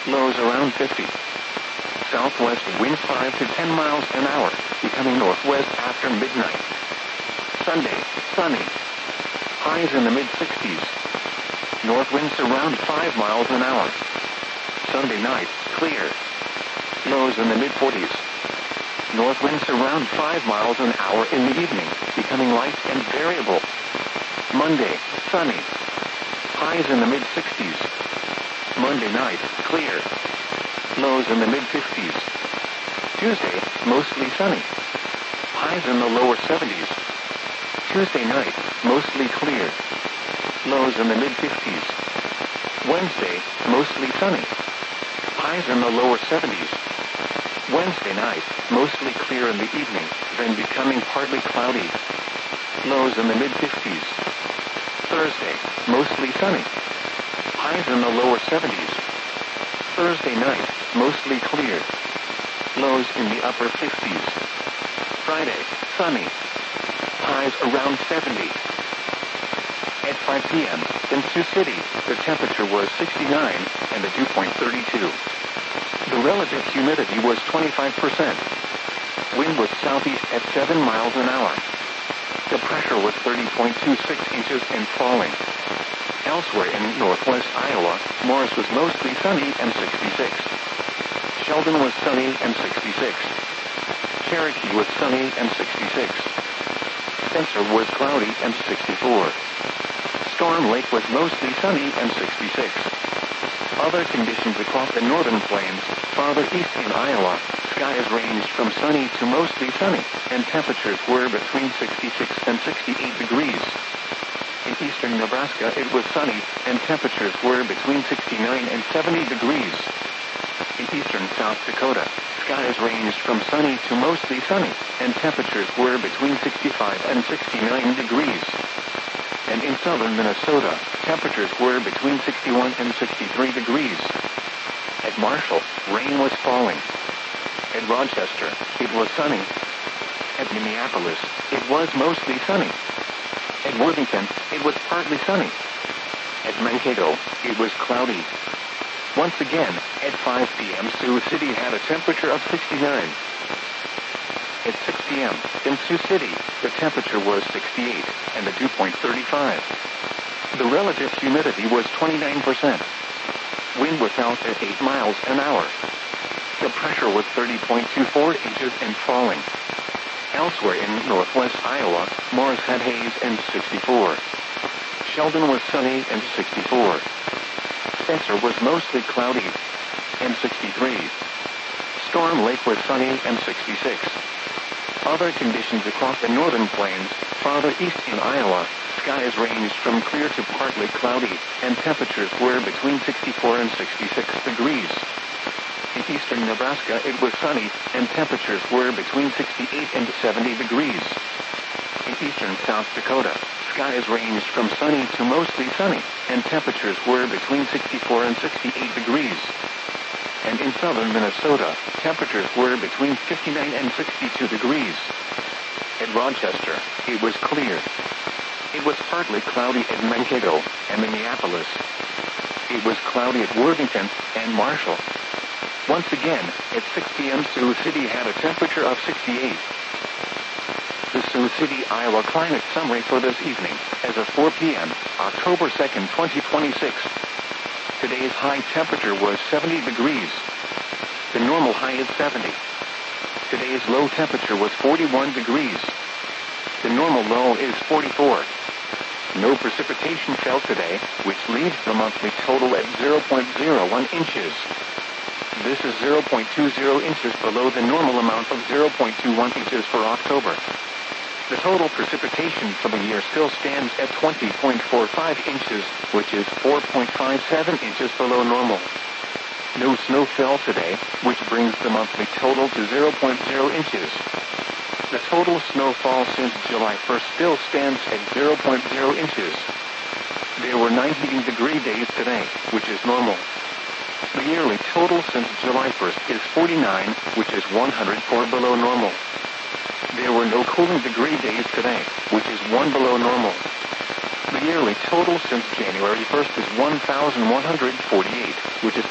Lows around 50. Southwest winds 5 to 10 miles an hour, becoming northwest after midnight. Sunday, sunny. Highs in the mid-60s. North winds around 5 miles an hour. Sunday night, clear. Lows in the mid-40s. North winds around 5 miles an hour in the evening, becoming light and variable. Monday, sunny. Highs in the mid-60s. Monday night, clear. Lows in the mid-50s. Tuesday, mostly sunny. Highs in the lower 70s. Tuesday night, mostly clear. Lows in the mid-50s. Wednesday, mostly sunny. Highs in the lower 70s. Wednesday night, mostly clear in the evening, then becoming partly cloudy. Lows in the mid-50s. Thursday, mostly sunny. Highs in the lower 70s. Thursday night, mostly clear. Lows in the upper 50s. Friday, sunny. Highs around 70. At 5 p.m., in Sioux City, the temperature was 69 and the dew point 32. The relative humidity was 25%. Wind was southeast at 7 miles an hour. The pressure was 30.26 inches and falling. Elsewhere in northwest Iowa, Morris was mostly sunny and 66. Sheldon was sunny and 66. Cherokee was sunny and 66. Spencer was cloudy and 64. Storm Lake was mostly sunny and 66. Other conditions across the northern plains, farther east in Iowa, skies ranged from sunny to mostly sunny, and temperatures were between 66 and 68 degrees. In eastern Nebraska, it was sunny, and temperatures were between 69 and 70 degrees. In eastern South Dakota, skies ranged from sunny to mostly sunny, and temperatures were between 65 and 69 degrees. And in southern Minnesota, temperatures were between 61 and 63 degrees. At Marshall, rain was falling. At Rochester, it was sunny. At Minneapolis, it was mostly sunny. At Worthington, it was partly sunny. At Mankato, it was cloudy. Once again, at 5 p.m. Sioux City had a temperature of 69. At 6 p.m., in Sioux City, the temperature was 68, and the dew point 35. The relative humidity was 29%. Wind was south at 8 miles an hour. The pressure was 30.24 inches and falling. Elsewhere in northwest Iowa, Morris had haze and 64. Sheldon was sunny and 64. Spencer was mostly cloudy and 63. Storm Lake was sunny and 66. Other conditions across the northern plains, farther east in Iowa, skies ranged from clear to partly cloudy, and temperatures were between 64 and 66 degrees. In eastern Nebraska, it was sunny, and temperatures were between 68 and 70 degrees. In eastern South Dakota, skies ranged from sunny to mostly sunny, and temperatures were between 64 and 68 degrees. And in southern Minnesota, temperatures were between 59 and 62 degrees. At Rochester, it was clear. It was partly cloudy at Mankato and Minneapolis. It was cloudy at Worthington and Marshall. Once again, at 6 p.m. Sioux City had a temperature of 68. The Sioux City, Iowa climate summary for this evening, as of 4 p.m., October 2nd, 2026. Today's high temperature was 70 degrees. The normal high is 70. Today's low temperature was 41 degrees. The normal low is 44. No precipitation fell today, which leaves the monthly total at 0.01 inches. This is 0.20 inches below the normal amount of 0.21 inches for October. The total precipitation for the year still stands at 20.45 inches, which is 4.57 inches below normal. No snow fell today, which brings the monthly total to 0.0 inches. The total snowfall since July 1st still stands at 0.0 inches. There were 9 heating degree days today, which is normal. The yearly total since July 1st is 49, which is 104 below normal. There were no cooling degree days today, which is 1 below normal. The yearly total since January 1st is 1,148, which is